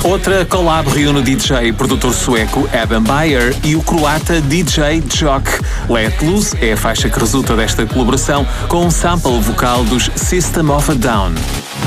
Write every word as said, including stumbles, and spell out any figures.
Outra collab reúne o D J e produtor sueco Adam Beyer e o croata D J Jock. Let Loose é a faixa que resulta desta colaboração com um sample vocal dos System of a Down.